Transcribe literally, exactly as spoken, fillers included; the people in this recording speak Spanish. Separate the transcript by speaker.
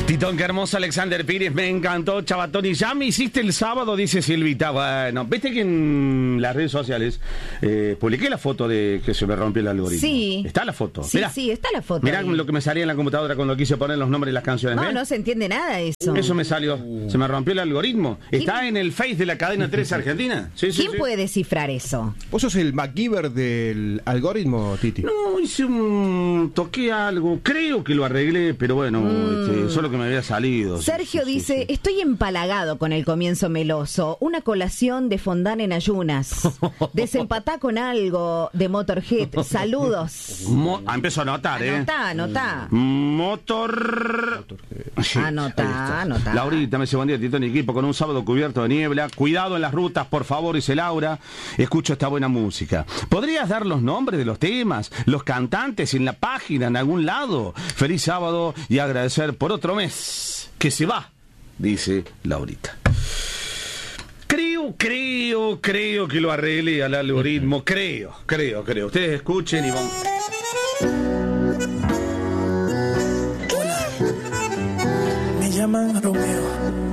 Speaker 1: Titón, qué hermoso Alexander Pires, me encantó, Chavatoni. Ya me hiciste el sábado, dice Silvita. Bueno, viste que en las redes sociales eh, publiqué la foto de que se me rompió el algoritmo.
Speaker 2: Sí.
Speaker 1: Está la foto.
Speaker 2: Sí,
Speaker 1: Mirá.
Speaker 2: sí, está la foto.
Speaker 1: Mirá
Speaker 2: ahí.
Speaker 1: lo que me salía en la computadora cuando quise poner los nombres de las canciones.
Speaker 2: No,
Speaker 1: ¿ves?
Speaker 2: no se entiende nada eso.
Speaker 1: Eso me salió. Se me rompió el algoritmo. Está en el Face de la cadena tres Argentina. Sí, sí,
Speaker 2: ¿Quién
Speaker 1: sí.
Speaker 2: puede descifrar eso?
Speaker 3: ¿Vos sos el MacGyver del algoritmo, Titi?
Speaker 1: No, hice un... toqué algo. Creo que lo arreglé, pero bueno,
Speaker 2: Mm.
Speaker 1: este, solo que me había salido.
Speaker 2: Sergio
Speaker 1: Sí, sí,
Speaker 2: dice,
Speaker 1: sí.
Speaker 2: estoy empalagado con el comienzo meloso. Una colación de fondant en ayunas. Desempatá con algo de Motorhead. Saludos.
Speaker 1: Mo- ah, empiezo a anotar, ¿eh?
Speaker 2: Anotá, anotá.
Speaker 1: Motor... Sí,
Speaker 2: Anotá,
Speaker 1: ahí está.
Speaker 2: anotá.
Speaker 1: Laurita me dice, buen día, Titón y equipo, con un sábado cubierto de niebla. Cuidado en las rutas, por favor, dice Laura. Escucho esta buena música. ¿Podrías dar los nombres de los temas, los cantantes en la página, en algún lado? Feliz sábado y agradecer por otro mes que se va, dice Laurita. Creo, creo, creo que lo arregle al algoritmo. Creo, creo, creo. Ustedes escuchen y vamos...